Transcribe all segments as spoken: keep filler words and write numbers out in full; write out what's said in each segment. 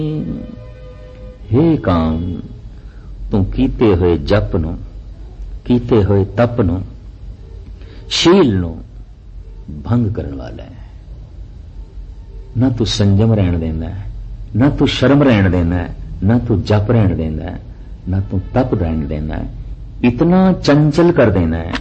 हे काम, तू कीते होए जप नूं, कीते होए तप नूं, शील नूं भंग करन वाला है। ना तू संजम रहन देंदा है, ना तू शर्म रहन देंदा है, ना तू जप रहन देंदा है, ना तू तप रहन देंदा है। इतना चंचल कर देना है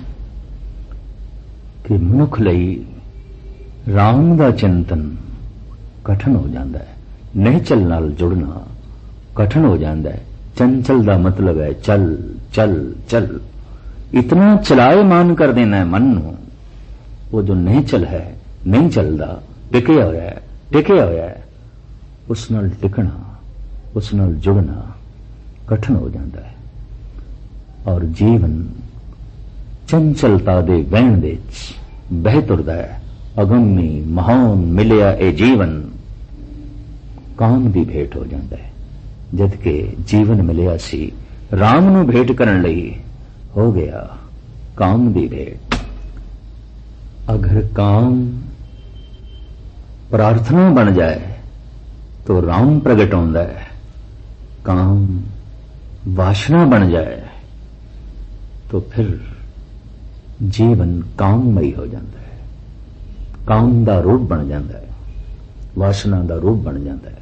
कि मनुख लई राम दा चिंतन कठिन हो जाता है, निहचल नाल जुड़ना कठिन हो जाता है। चंचल दा मतलब है चल चल चल, इतना चलायमान कर देना है मन नूं, वो जो निहचल है, नहीं चलता, टिके होया है, टिके होया है, उस नाल टिकना, उस नाल जुड़ना कठिन हो जाता है। और जीवन चंचलता दे वहण दे बह तुरदा है। अगम्मी महान मिलिया ए जीवन, काम दी भेंट हो जाता है। जद के जीवन मिलिया सी राम नूं भेंट करन लई, हो गया काम दी भेंट। अगर काम प्रार्थना बन जाए तो राम प्रगट होता है, काम वासना बन जाए तो फिर जीवन काममयी हो जाता है, काम दा रूप बन जाता है, वासना दा रूप बन जाता है।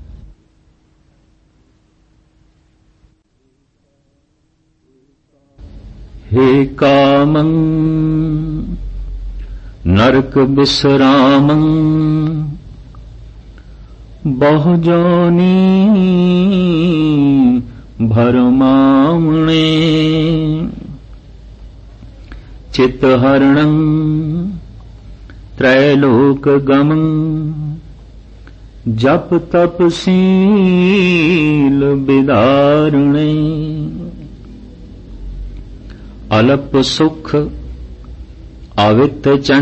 हे कामं नरक विश्रामं बहु जोनी भरमावणे चित्तहरणं त्रैलोक गमं जप तप शील विदारणे अलप सुख अवित चंड